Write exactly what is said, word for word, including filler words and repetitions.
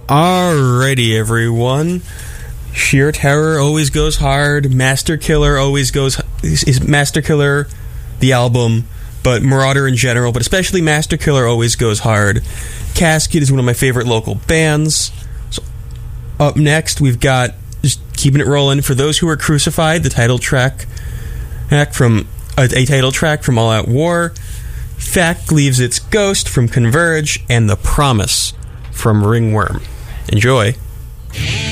Alrighty, everyone. Sheer Terror always goes hard. Master Killer always goes... Is, is Master Killer the album, but Marauder in general, but especially Master Killer always goes hard. Casket is one of my favorite local bands. So up next, we've got, just keeping it rolling, For Those Who Are Crucified, the title track from a, a title track from All Out War. Fact Leaves Its Ghost from Converge, and The Promise from Ringworm. Enjoy.